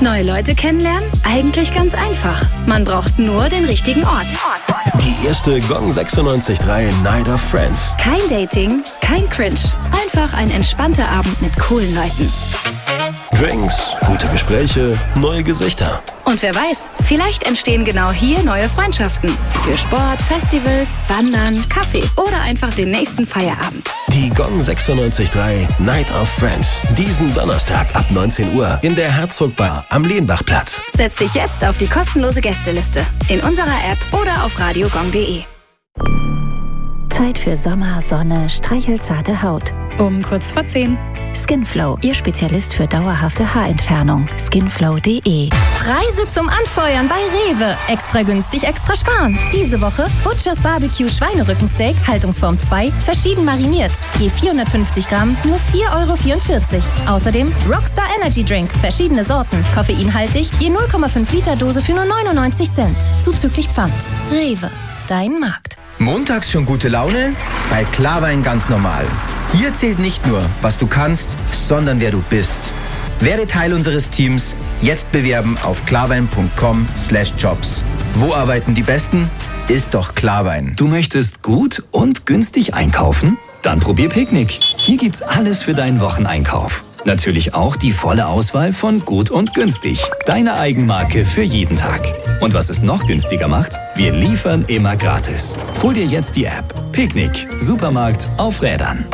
Neue Leute kennenlernen? Eigentlich ganz einfach. Man braucht nur den richtigen Ort. Die erste Gong 96.3 Night of Friends. Kein Dating, kein Cringe. Einfach ein entspannter Abend mit coolen Leuten. Drinks, gute Gespräche, neue Gesichter. Und wer weiß, vielleicht entstehen genau hier neue Freundschaften. Für Sport, Festivals, Wandern, Kaffee oder einfach den nächsten Feierabend. Die Gong 96.3 Night of Friends. Diesen Donnerstag ab 19 Uhr in der Herzogbar am Lehnbachplatz. Setz dich jetzt auf die kostenlose Gästeliste. In unserer App oder auf radiogong.de. Zeit für Sommer, Sonne, streichelzarte Haut. Um kurz vor 10. Skinflow, Ihr Spezialist für dauerhafte Haarentfernung. Skinflow.de. Preise zum Anfeuern bei Rewe. Extra günstig, extra sparen. Diese Woche Butchers Barbecue Schweinerückensteak, Haltungsform 2, verschieden mariniert. Je 450 Gramm, nur 4,44 €. Außerdem Rockstar Energy Drink, verschiedene Sorten. Koffeinhaltig, je 0,5 Liter Dose für nur 99 Cent. Zuzüglich Pfand. Rewe, dein Markt. Montags schon gute Laune? Bei Klarwein ganz normal. Hier zählt nicht nur, was du kannst, sondern wer du bist. Werde Teil unseres Teams. Jetzt bewerben auf klarwein.com/jobs. Wo arbeiten die Besten? Ist doch Klarwein. Du möchtest gut und günstig einkaufen? Dann probier Picknick. Hier gibt's alles für deinen Wocheneinkauf. Natürlich auch die volle Auswahl von Gut und Günstig. Deine Eigenmarke für jeden Tag. Und was es noch günstiger macht? Wir liefern immer gratis. Hol dir jetzt die App. Picknick. Supermarkt auf Rädern.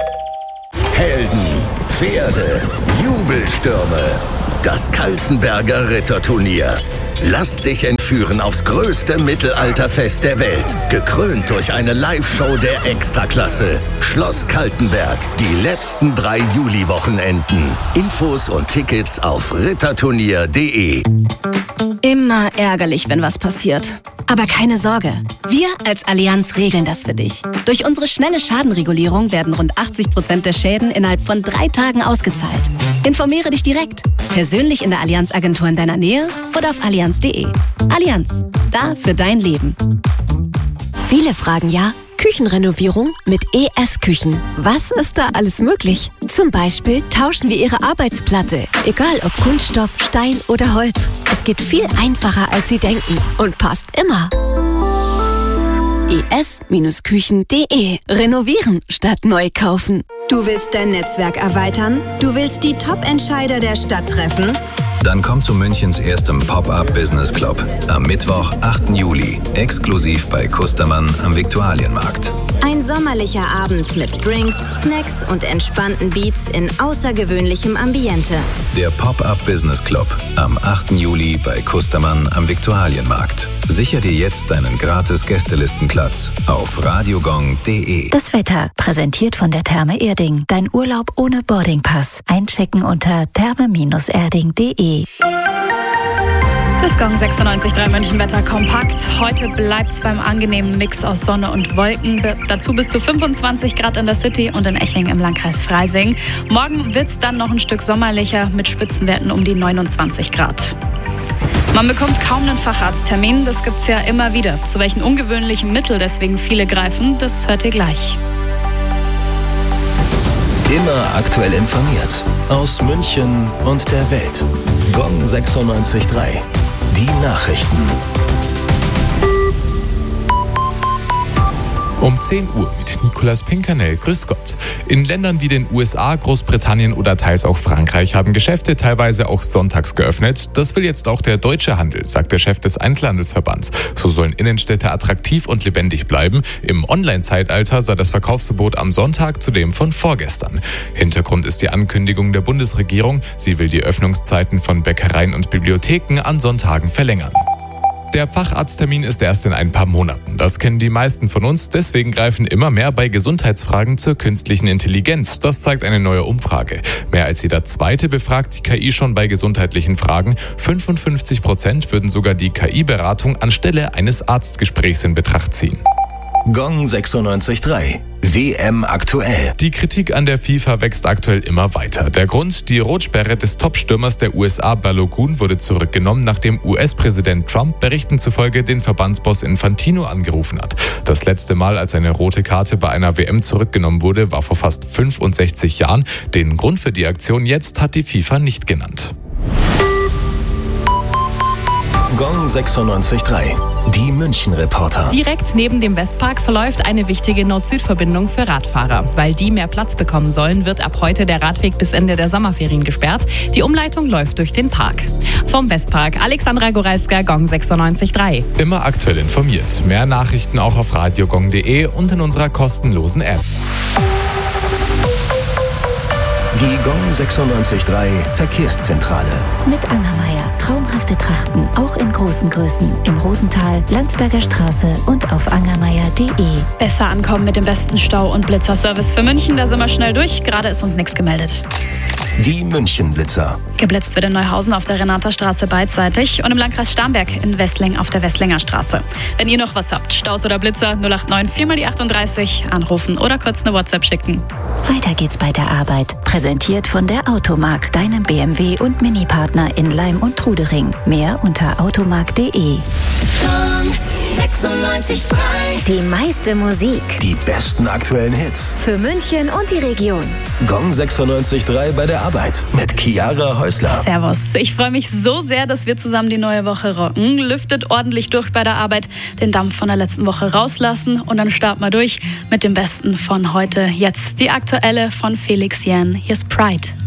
Helden, Pferde, Jubelstürme. Das Kaltenberger Ritterturnier. Lass dich entführen aufs größte Mittelalterfest der Welt. Gekrönt durch eine Live-Show der Extraklasse. Schloss Kaltenberg. Die letzten 3 Juli-Wochenenden. Infos und Tickets auf ritterturnier.de. Immer ärgerlich, wenn was passiert. Aber keine Sorge, wir als Allianz regeln das für dich. Durch unsere schnelle Schadenregulierung werden rund 80% der Schäden innerhalb von 3 Tagen ausgezahlt. Informiere dich direkt, persönlich in der Allianz-Agentur in deiner Nähe oder auf allianz.de. Allianz, da für dein Leben. Viele fragen ja, Küchenrenovierung mit ES Küchen. Was ist da alles möglich? Zum Beispiel tauschen wir Ihre Arbeitsplatte. Egal ob Kunststoff, Stein oder Holz. Es geht viel einfacher, als Sie denken und passt immer. es-küchen.de. Renovieren statt neu kaufen. Du willst dein Netzwerk erweitern? Du willst die Top-Entscheider der Stadt treffen? Dann komm zu Münchens erstem Pop-Up Business Club am Mittwoch, 8. Juli, exklusiv bei Kustermann am Viktualienmarkt. Ein sommerlicher Abend mit Drinks, Snacks und entspannten Beats in außergewöhnlichem Ambiente. Der Pop-Up Business Club am 8. Juli bei Kustermann am Viktualienmarkt. Sicher dir jetzt deinen gratis Gästelistenplatz auf radiogong.de. Das Wetter, präsentiert von der Therme Erding. Dein Urlaub ohne Boardingpass. Einchecken unter therme-erding.de. Das Gong 96.3 München-Wetter kompakt. Heute bleibt's beim angenehmen Mix aus Sonne und Wolken. Dazu bis zu 25 Grad in der City und in Eching im Landkreis Freising. Morgen wird's dann noch ein Stück sommerlicher mit Spitzenwerten um die 29 Grad. Man bekommt kaum einen Facharzttermin, das gibt's ja immer wieder. Zu welchen ungewöhnlichen Mitteln deswegen viele greifen, das hört ihr gleich. Immer aktuell informiert. Aus München und der Welt. Gong 96.3. Die Nachrichten. Um 10 Uhr mit Nicolas Pinkernell. Grüß Gott. In Ländern wie den USA, Großbritannien oder teils auch Frankreich haben Geschäfte teilweise auch sonntags geöffnet. Das will jetzt auch der deutsche Handel, sagt der Chef des Einzelhandelsverbands. So sollen Innenstädte attraktiv und lebendig bleiben. Im Online-Zeitalter sei das Verkaufsverbot am Sonntag zudem von vorgestern. Hintergrund ist die Ankündigung der Bundesregierung. Sie will die Öffnungszeiten von Bäckereien und Bibliotheken an Sonntagen verlängern. Der Facharzttermin ist erst in ein paar Monaten. Das kennen die meisten von uns. Deswegen greifen immer mehr bei Gesundheitsfragen zur künstlichen Intelligenz. Das zeigt eine neue Umfrage. Mehr als jeder Zweite befragt die KI schon bei gesundheitlichen Fragen. 55% würden sogar die KI-Beratung anstelle eines Arztgesprächs in Betracht ziehen. Gong 96.3. WM aktuell. Die Kritik an der FIFA wächst aktuell immer weiter. Der Grund: die Rotsperre des Topstürmers der USA Balogun wurde zurückgenommen, nachdem US-Präsident Trump Berichten zufolge den Verbandsboss Infantino angerufen hat. Das letzte Mal, als eine rote Karte bei einer WM zurückgenommen wurde, war vor fast 65 Jahren. Den Grund für die Aktion jetzt hat die FIFA nicht genannt. Gong 96.3. Die München-Reporter. Direkt neben dem Westpark verläuft eine wichtige Nord-Süd-Verbindung für Radfahrer. Weil die mehr Platz bekommen sollen, wird ab heute der Radweg bis Ende der Sommerferien gesperrt. Die Umleitung läuft durch den Park. Vom Westpark, Alexandra Goralska, Gong 96.3. Immer aktuell informiert. Mehr Nachrichten auch auf radiogong.de und in unserer kostenlosen App. Die Gong 96.3 Verkehrszentrale. Mit Angermeier. Traumhafte Trachten, auch in großen Größen. Im Rosental, Landsberger Straße und auf angermeier.de. Besser ankommen mit dem besten Stau- und Blitzerservice für München. Da sind wir schnell durch. Gerade ist uns nichts gemeldet. Die München-Blitzer. Geblitzt wird in Neuhausen auf der Renata-Straße beidseitig und im Landkreis Starnberg in Wessling auf der Wesslinger Straße. Wenn ihr noch was habt, Staus oder Blitzer, 089 4 mal die 38, anrufen oder kurz eine WhatsApp schicken. Weiter geht's bei der Arbeit. Präsentiert von der Automark, deinem BMW- und Mini-Partner in Leim und Trudering. Mehr unter automark.de. Gong 96.3. Die meiste Musik. Die besten aktuellen Hits. Für München und die Region. Gong 96.3 bei der Arbeit mit Chiara Häusler. Servus. Ich freue mich so sehr, dass wir zusammen die neue Woche rocken. Lüftet ordentlich durch bei der Arbeit, den Dampf von der letzten Woche rauslassen und dann starten wir durch mit dem Besten von heute. Jetzt die aktuelle von Felix Jähn. Hier ist Pride.